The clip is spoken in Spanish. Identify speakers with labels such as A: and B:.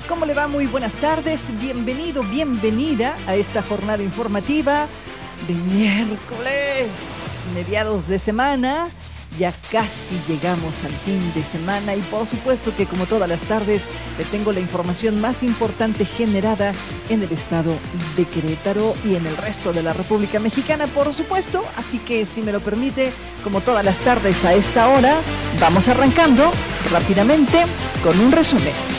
A: ¿Cómo le va? Muy buenas tardes. Bienvenido, bienvenida a esta jornada informativa de miércoles, mediados de semana. Ya casi llegamos al fin de semana y por supuesto que como todas las tardes le tengo la información más importante generada en el estado de Querétaro y en el resto de la República Mexicana, por supuesto. Así que si me lo permite, como todas las tardes a esta hora, vamos arrancando rápidamente con un resumen.